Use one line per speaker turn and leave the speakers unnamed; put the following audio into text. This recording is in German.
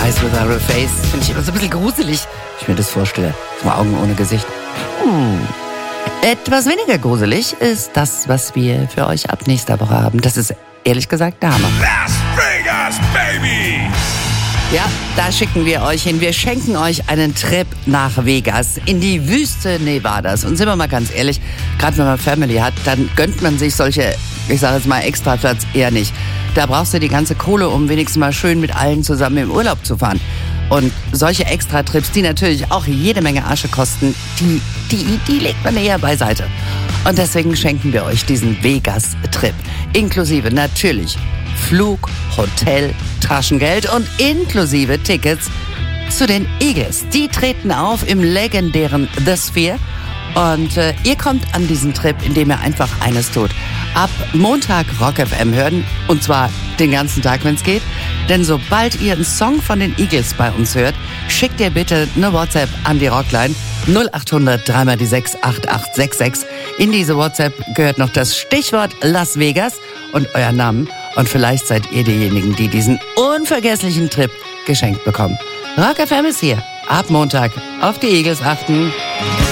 Eyes Without a Face. Finde ich immer so ein bisschen gruselig, wenn ich mir das vorstelle. So Augen ohne Gesicht. Etwas weniger gruselig ist das, was wir für euch ab nächster Woche haben. Das ist ehrlich gesagt der Hammer.
Las Vegas, baby!
Ja, da schicken wir euch hin. Wir schenken euch einen Trip nach Vegas, in die Wüste Nevadas. Und sind wir mal ganz ehrlich, gerade wenn man Family hat, dann gönnt man sich solche, ich sage jetzt mal, Extraplatz eher nicht. Da brauchst du die ganze Kohle, um wenigstens mal schön mit allen zusammen im Urlaub zu fahren. Und solche Extratrips, die natürlich auch jede Menge Asche kosten, die legt man eher beiseite. Und deswegen schenken wir euch diesen Vegas-Trip. Inklusive natürlich Flug, Hotel, Taschengeld und inklusive Tickets zu den Eagles. Die treten auf im legendären The Sphere. Und ihr kommt an diesen Trip, indem ihr einfach eines tut. Ab Montag Rock FM hören. Und zwar den ganzen Tag, wenn es geht. Denn sobald ihr einen Song von den Eagles bei uns hört, schickt ihr bitte eine WhatsApp an die Rockline 0800 3x6 8866. In diese WhatsApp gehört noch das Stichwort Las Vegas und euer Namen. Und vielleicht seid ihr diejenigen, die diesen unvergesslichen Trip geschenkt bekommen. Rock FM ist hier. Ab Montag auf die Eagles achten.